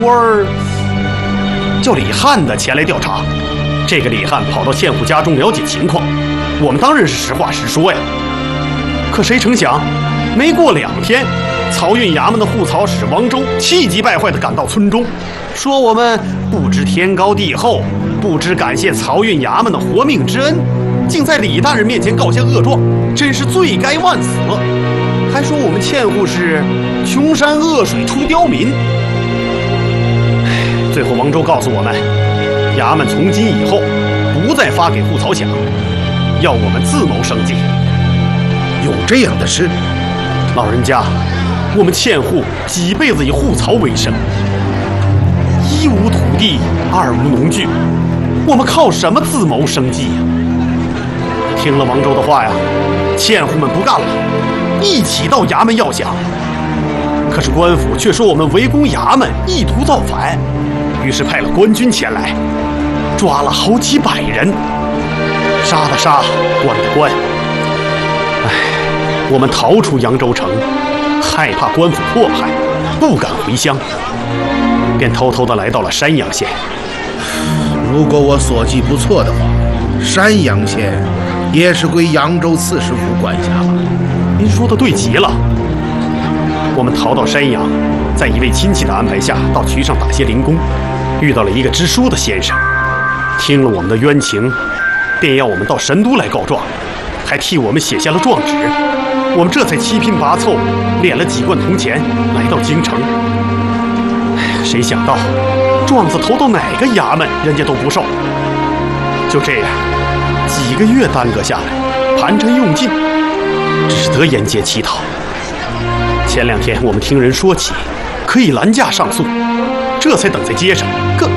官儿叫李汉的前来调查。这个李汉跑到千户家中了解情况，我们当然是实话实说呀。可谁成想，没过2天，漕运衙门的护漕使王周气急败坏地赶到村中，说我们不知天高地厚，不知感谢漕运衙门的活命之恩，竟在李大人面前告下恶状，真是罪该万死。还说我们千户是穷山恶水出刁民。最后王周告诉我们，衙门从今以后不再发给护漕饷，要我们自谋生计。 有这样的事？ 老人家，我们千户几辈子以护漕为生，一无土地，二无农具，我们靠什么自谋生计呀？听了王周的话呀，千户们不干了，一起到衙门要饷。可是官府却说我们围攻衙门，意图造反，于是派了官军前来，抓了好几百人，杀的杀，关的关。我们逃出扬州城，害怕官府迫害，不敢回乡，便偷偷地来到了山阳县。 如果我所记不错的话，山阳县也是归扬州刺史府管辖吧？ 您说的对极了。我们逃到山阳，在一位亲戚的安排下，到渠上打些零工，遇到了一个知书的先生，听了我们的冤情，便要我们到神都来告状，还替我们写下了状纸。我们这才七拼八凑，敛了几贯铜钱，来到京城。谁想到，状子投到哪个衙门，人家都不受。就这样，几个月耽搁下来，盘缠用尽，只得沿街乞讨。前2天我们听人说起，可以拦驾上诉，这才等在街上。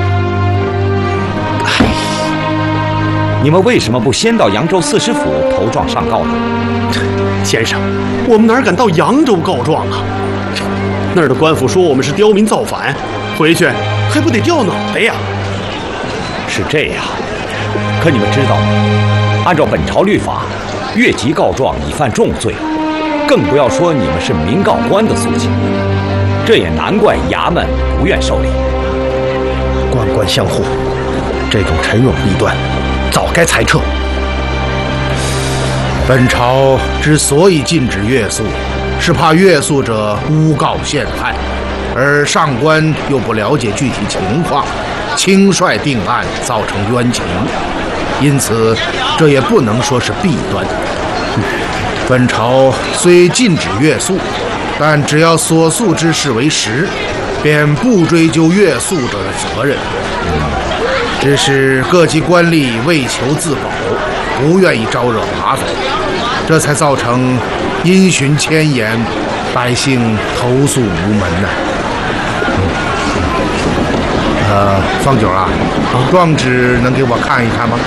你们为什么不先到扬州刺史府投状上告呢？ 先生，我们哪敢到扬州告状啊？那儿的官府说我们是刁民造反，回去还不得掉脑袋呀？ 是这样，可你们知道吗？按照本朝律法，越级告状已犯重罪，更不要说你们是民告官的诉请，这也难怪衙门不愿受理。 官官相护，这种沉冗弊端，早该裁撤。 本朝之所以禁止越诉，是怕越诉者诬告陷害，而上官又不了解具体情况，轻率定案，造成冤情，因此这也不能说是弊端。本朝虽禁止越诉，但只要所诉之事为实，便不追究越诉者的责任。只是各级官吏为求自保，不愿意招惹麻烦，这才造成因循迁延，百姓投诉无门呐。方九啊，状纸能给我看一看吗？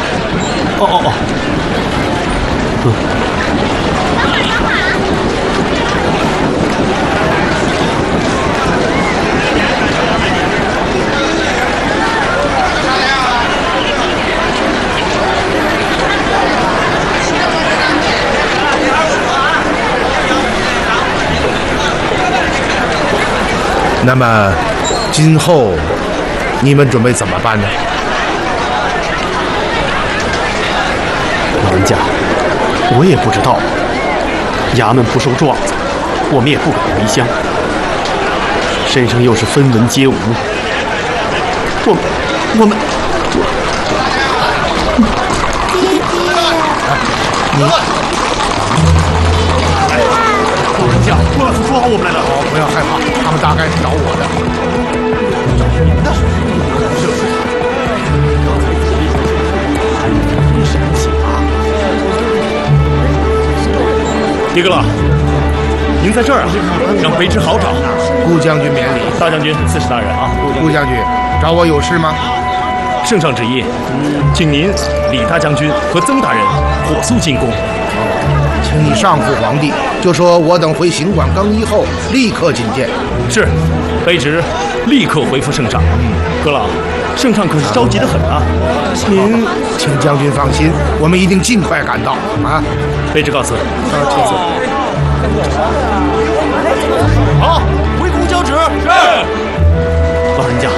那么，今后你们准备怎么办呢？ 老人家，我也不知道。衙门不收状子，我们也不敢回乡，身上又是分文皆无。我们，老人家，官府说好我们来了。 不要害怕，他们大概是找我的。 狄哥了，您在这儿啊？让卑职好找。 顾将军免礼。 大将军，刺史大人啊， 顾将军，找我有事吗？ 圣上旨意，请您、李大将军和曾大人火速进宫。 请你上复皇帝，就说我等回行馆更衣后立刻觐见。 是，卑职立刻回复圣上。阁老，圣上可是着急得很啊。您， 请将军放心，我们一定尽快赶到啊。 卑职告辞。 请坐。 好。